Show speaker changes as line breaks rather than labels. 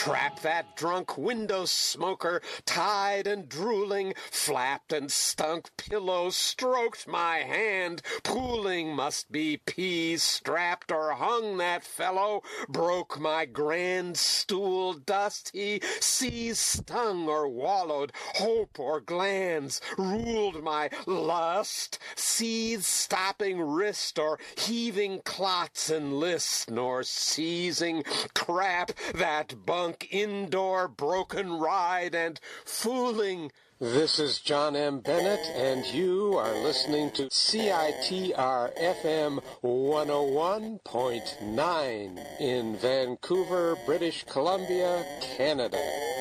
Trap that drunk window smoker, tied and drooling, flapped and stunk pillow, stroked my hand, pooling must be peas, strapped or hung that fellow, broke my grand stool, dust he seized, stung or wallowed, hope or glands, ruled my lust, seized stopping wrist or heaving clots and list, nor seizing crap that bunk indoor broken ride and fooling. This is John M. Bennett, and you are listening to CITR FM 101.9 in Vancouver, British Columbia, Canada.